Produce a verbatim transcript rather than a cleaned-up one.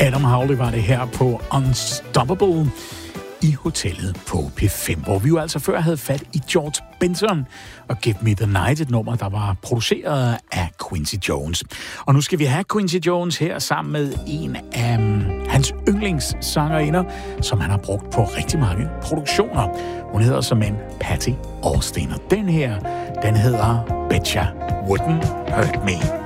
Adam Howley var det her på Unstoppable i hotellet på P fem, hvor vi jo altså før havde fat i George Benson og Give Me The Night, et nummer, der var produceret af Quincy Jones. Og nu skal vi have Quincy Jones her sammen med en af hans yndlingssangerinder, som han har brugt på rigtig mange produktioner. Hun hedder som en Patty Austin, og den her, den hedder Betcha Wouldn't Hurt Me.